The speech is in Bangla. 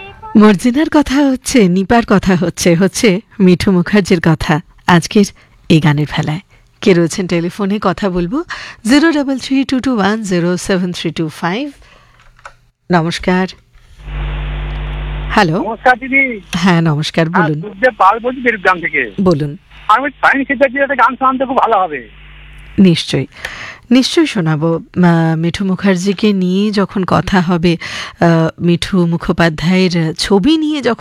মর্জিনার কথা হচ্ছে, নিপার কথা হচ্ছে হচ্ছে মিঠু মুখার্জির কথা আজকের এই গানের ভেলায়। কে রয়েছেন টেলিফোনে, কথা বলবো 0332210732 নমস্কার। হ্যালো, নমস্কার দিদি। হ্যাঁ নমস্কার, বলুন। পাল বলছি বেরুগ্রাম থেকে। বলুন। আমি সাইন সিদ্ধার্থীর একটা গান শোনাতে খুব ভালো হবে। নিশ্চয়ই নিশ্চয়ই শোনাবো। মিঠু মুখার্জিকে নিয়ে যখন কথা হবে, মিঠু মুখোপাধ্যায়ের ছবি নিয়ে যখন